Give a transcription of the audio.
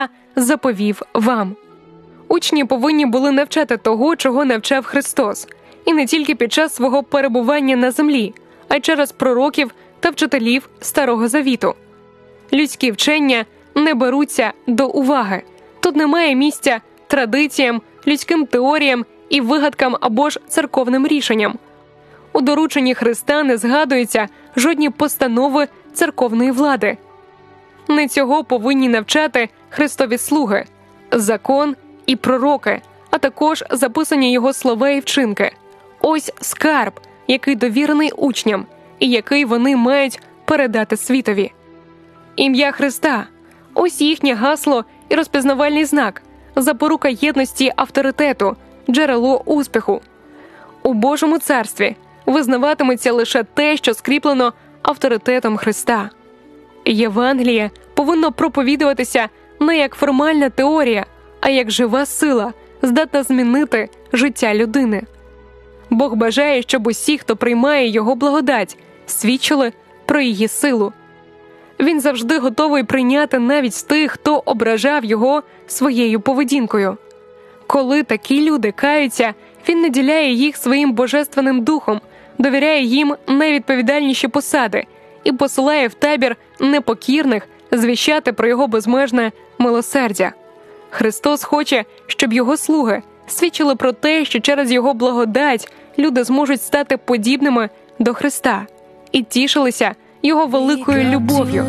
заповів вам». Учні повинні були навчати того, чого навчав Христос, і не тільки під час свого перебування на землі, а й через пророків та вчителів Старого Завіту. Людські вчення не беруться до уваги. Тут немає місця традиціям, людським теоріям і вигадкам або ж церковним рішенням. У дорученні Христа не згадуються жодні постанови церковної влади. Не цього повинні навчати Христові слуги, закон і пророки, а також записані його слова і вчинки. Ось скарб, який довірений учням, і який вони мають передати світові. Ім'я Христа – ось їхнє гасло і розпізнавальний знак, запорука єдності авторитету, джерело успіху. У Божому царстві визнаватиметься лише те, що скріплено авторитетом Христа. Євангеліє повинно проповідуватися не як формальна теорія, а як жива сила, здатна змінити життя людини. Бог бажає, щоб усі, хто приймає Його благодать, свідчили про її силу. Він завжди готовий прийняти навіть тих, хто ображав Його своєю поведінкою. Коли такі люди каються, Він наділяє їх своїм божественним духом, довіряє їм найвідповідальніші посади і посилає в табір непокірних звіщати про Його безмежне милосердя. Христос хоче, щоб Його слуги свідчили про те, що через Його благодать люди зможуть стати подібними до Христа і тішилися Його великою любов'ю.